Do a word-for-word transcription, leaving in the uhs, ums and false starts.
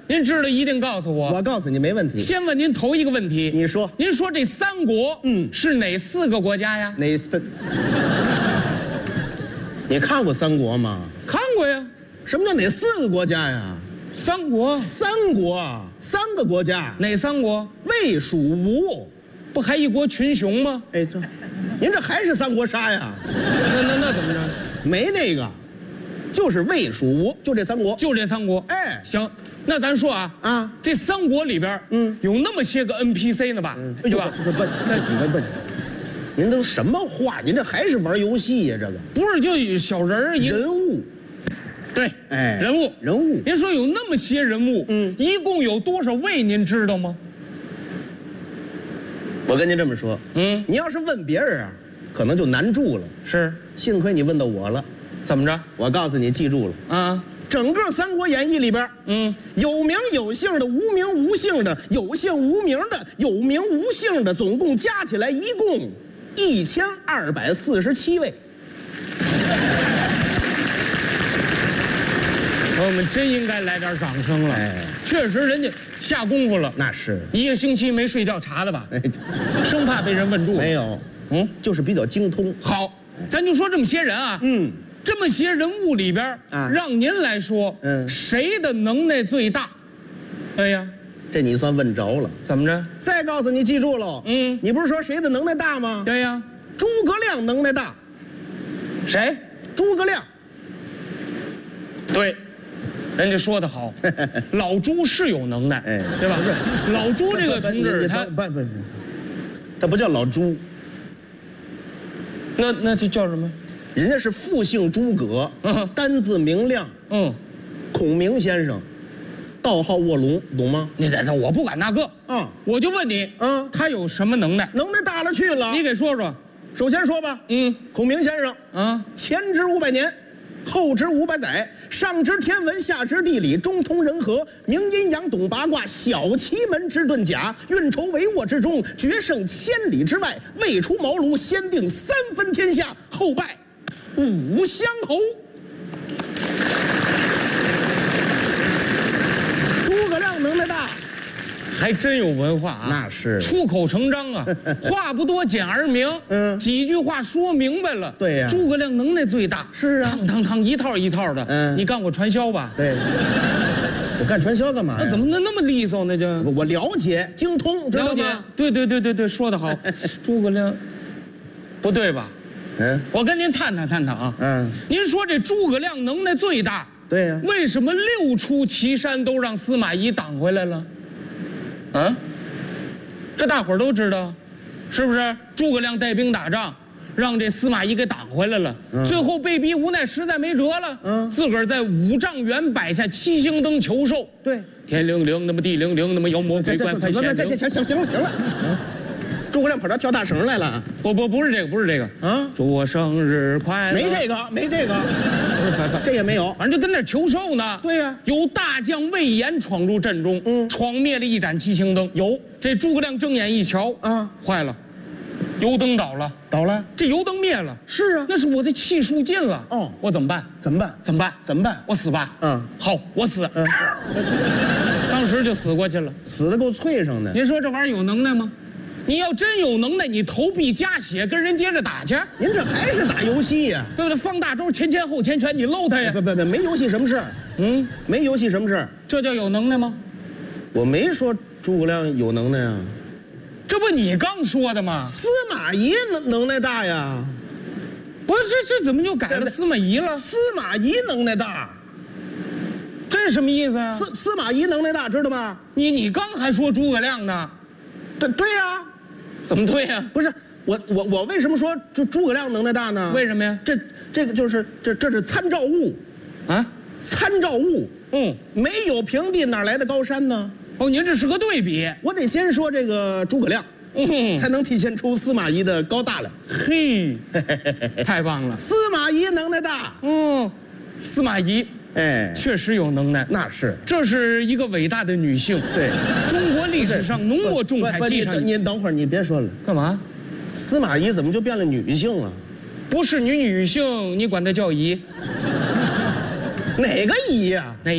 您知道一定告诉我。 我告诉你没问题。 先问您头一个问题， 你说， 您说这三国， 嗯， 是哪四个国家呀？ 哪三？你看过三国吗？ 看过呀。 什么叫哪四个国家呀？ 三国。 三国，三个国家。 哪三国？ 魏、蜀、吴， 不还一国群雄吗？ 哎，这，您这还是三国杀呀？ 那那那怎么着？ 没那个，就是魏、蜀、吴，就这三国， 就这三国。 哎， 行，那咱说啊啊， 这三国里边， 嗯， 有那么些个 N P C 呢吧？ 嗯， 对吧？ 不不，那不不，您都什么话？您这还是玩游戏呀？这个不是就有小人儿一人物， 对， 哎， 人物人物。 您说有那么些人物， 嗯， 一共有多少位？您知道吗？ 我跟您这么说， 嗯， 你要是问别人啊，可能就难住了。 是， 幸亏你问到我了， 怎么着？ 我告诉你，记住了。 啊， 整个《三国演义》里边， 嗯， 有名有姓的，无名无姓的，有姓无名的，有名无姓的，总共加起来一共一千二百四十七位。 我们真应该来点掌声了。 哎， 确实人家下功夫了。 那是一个星期没睡觉查的吧？ 哎， 生怕被人问住。 没有， 嗯， 就是比较精通。 好，咱就说这么些人啊， 嗯， 这么些人物里边啊让您来说， 嗯谁的能耐最大？哎呀， 这你算问着了。 怎么着？ 再告诉你，记住喽。 嗯， 你不是说谁的能耐大吗？ 对呀， 诸葛亮能耐大。 谁？ 诸葛亮。 对，人家说的好，老朱是有能耐， 哎对吧？老朱这个同志，他不不不，他不叫老朱， 那那这叫什么？ 人家是复姓诸葛， 嗯单字明亮， 嗯， 孔明先生，道号卧龙，懂吗？ 你这这我不管那个啊， 我就问你， 嗯他有什么能耐？ 能耐大了去了。 你给说说。 首先说吧， 嗯孔明先生， 啊， 前知五百年，后知五百载，上知天文，下知地理，中通人和，明阴阳，懂八卦，晓奇门之遁甲，运筹帷幄之中，决胜千里之外，未出茅庐，先定三分天下，后拜五乡侯。诸葛亮能耐大， 还真有文化啊！ 那是出口成章啊，话不多，简而明。 嗯几句话说明白了。 对呀诸葛亮能耐最大。 是啊汤汤汤一套一套的。 嗯你干过传销吧？ 对。我干传销干嘛呀？ 那怎么能那么利索呢？就我我了解精通，知道了解吗？？ 对对对对对，说得好。诸葛亮，不对吧？ 嗯我跟您探探探探啊。 嗯， 您说这诸葛亮能耐最大， 对呀、 为什么六出祁山都让司马懿挡回来了？啊，这大伙儿都知道，是不是？诸葛亮带兵打仗，让这司马懿给挡回来了， 嗯最后被逼无奈，实在没辙了， 嗯自个儿在五丈原摆下七星灯求寿。 对。 天灵灵，那么地灵灵，那么妖魔鬼怪快显这这灵。 行行行了行了，诸葛亮跑这跳大绳来了不不不是这个，不是这个啊？ 祝我生日快乐。 没这个，没这个， 不是反反这也没有。 反正就跟那儿求寿呢。 对呀有大将魏延闯入阵中， 嗯闯灭了一盏七星灯。 有这诸葛亮睁眼一瞧， 啊， 坏了，油灯倒了， 倒了。 这油灯灭了， 是啊， 那是我的气数尽了。 哦我怎么办？ 怎么办？ 怎么办？ 怎么办？ 我死吧。 嗯好，我死。 嗯， 当时就死过去了。 死的够脆上的。 您说这玩意儿有能耐吗？你要真有能耐，你投币加血跟人接着打去， 您这还是打游戏呀？ 对不对？放大招，前前后前拳，你搂他呀不。不不，没游戏什么事儿， 嗯， 没游戏什么事儿。 这叫有能耐吗？ 我没说诸葛亮有能耐啊， 这不你刚说的吗？ 司马懿能能耐大呀， 不是，这这怎么就改了司马懿了？ 司马懿能耐大， 这是什么意思啊？ 司司马懿能耐大，知道吧？ 你你刚还说诸葛亮呢， 对对呀、 怎么对呀、 不是我我我为什么说就诸葛亮能耐大呢？ 为什么呀？ 这这个就是这这是参照物， 啊？ 参照物， 嗯， 没有平地哪来的高山呢？ 哦，您这是个对比。 我得先说这个诸葛亮， 嗯， 才能体现出司马懿的高大来。 嘿，太棒了。 司马懿能耐大， 嗯，司马懿哎， 确实有能耐， 那是这是一个伟大的女性。 对， 中国历史上浓墨重彩不不记上。 你你等会儿，你别说了， 干嘛？ 司马懿怎么就变了女性了？ 不是女女性，你管她叫姨？ 哪个懿呀？ 那